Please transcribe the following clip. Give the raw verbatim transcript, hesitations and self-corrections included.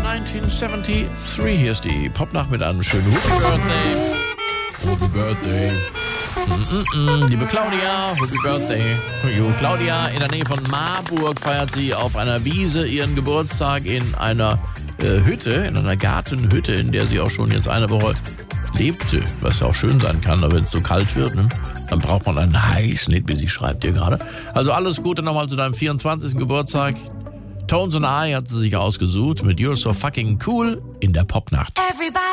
neunzehnhundertdreiundsiebzig. Hier ist die Popnacht mit einem schönen Happy Birthday. Happy Birthday. Mm-mm-mm. Liebe Claudia, Happy Birthday. Jo, Claudia in der Nähe von Marburg feiert sie auf einer Wiese ihren Geburtstag in einer äh, Hütte, in einer Gartenhütte, in der sie auch schon jetzt eine Woche lebte, was ja auch schön sein kann, aber wenn es so kalt wird, ne, dann braucht man einen heißen, wie sie schreibt hier gerade. Also alles Gute nochmal zu deinem vierundzwanzigsten Geburtstag. Tones and I hat sie sich ausgesucht mit You're So Fucking Cool in der Popnacht. Everybody